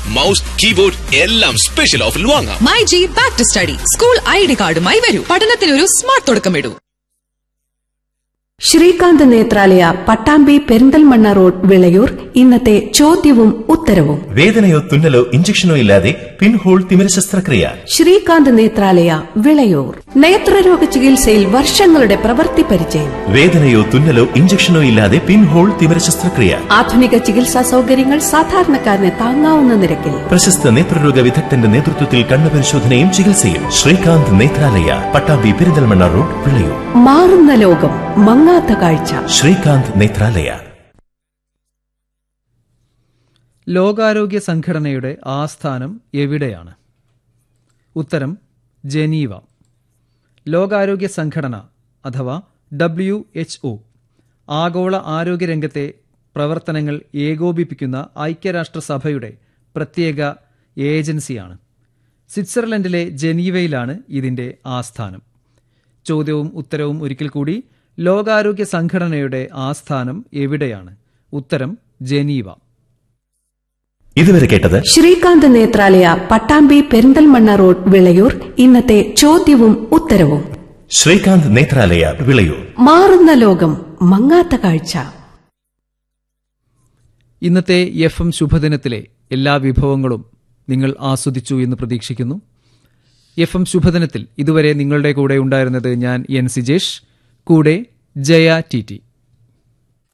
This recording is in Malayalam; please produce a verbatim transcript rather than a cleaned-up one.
മൗസ്, കീബോർഡ് എല്ലാം സ്പെഷ്യൽ ഓഫറിൽ വാങ്ങാം. My G back to study. School I D കാർഡുമായി വരൂ. പഠനത്തിനൊരു സ്മാർട്ട് തുടക്കമിടൂ. ശ്രീകാന്ത് നേത്രാലയ, പട്ടാമ്പി പെരിന്തൽമണ്ണ റോഡ്, വിളയൂർ. ഇന്നത്തെ ചോദ്യവും ഉത്തരവും. വേദനയോ തുന്നലോ ഇഞ്ചക്ഷനോ ഇല്ലാതെ പിൻഹോൾ തിമിര ശസ്ത്രക്രിയ. ശ്രീകാന്ത് നേത്രാലയ, വിളയൂർ. നേത്രരോഗ ചികിത്സയിൽ വർഷങ്ങളുടെ പ്രവൃത്തി പരിചയം. വേദനയോ തുന്നലോ ഇഞ്ചക്ഷനോ ഇല്ലാതെ പിൻഹോൾ തിമിര ശസ്ത്രക്രിയ. ആധുനിക ചികിത്സാ സൗകര്യങ്ങൾ സാധാരണക്കാരന് താങ്ങാവുന്ന നിരക്കിൽ. പ്രശസ്ത നേത്രരോഗ വിദഗ്ധന്റെ നേതൃത്വത്തിൽ കണ്ണ് പരിശോധനയും ചികിത്സയും. ശ്രീകാന്ത് നേത്രാലയ, പട്ടാമ്പി പെരിന്തൽമണ്ണ റോഡ്, വിളയൂർ. മാറുന്ന ലോകം, മങ്ങാത്ത കാഴ്ച. ശ്രീകാന്ത് നേത്രാലയ. ലോകാരോഗ്യ സംഘടനയുടെ ആസ്ഥാനം എവിടെയാണ്? ഉത്തരം ജനീവ. ലോകാരോഗ്യ സംഘടന അഥവാ ഡബ്ല്യു എച്ച് ഒ ആഗോള ആരോഗ്യരംഗത്തെ പ്രവർത്തനങ്ങൾ ഏകോപിപ്പിക്കുന്ന ഐക്യരാഷ്ട്രസഭയുടെ പ്രത്യേക ഏജൻസിയാണ്. സ്വിറ്റ്സർലൻഡിലെ ജനീവയിലാണ് ഇതിന്റെ ആസ്ഥാനം. ചോദ്യവും ഉത്തരവും ഒരിക്കൽ കൂടി. ലോകാരോഗ്യ സംഘടനയുടെ ആസ്ഥാനം എവിടെയാണ്? ഉത്തരം ജനീവ. ഇതുവരെ കേട്ടത് ശ്രീകാന്ത് നേത്രാലയ, പട്ടാമ്പി പെരിന്തൽമണ്ണ റോഡ്, വിളയൂർ. ഇന്നത്തെ ചോദ്യവും ഉത്തരവും. ശ്രീകാന്ത് നേത്രാലയ, വിളയൂർ. മാറുന്ന ലോകം, മങ്ങാത്ത കാഴ്ച. ഇന്നത്തെ എഫ് എം ശുഭദിനത്തിലെ എല്ലാ വിഭവങ്ങളും നിങ്ങൾ ആസ്വദിച്ചു എന്ന് പ്രതീക്ഷിക്കുന്നു. എഫ് എം ശുഭദിനത്തിൽ ഇതുവരെ നിങ്ങളുടെ കൂടെ ഉണ്ടായിരുന്നത് ഞാൻ എൻ സിജേഷ്, കൂടെ ജയ ടി ടി.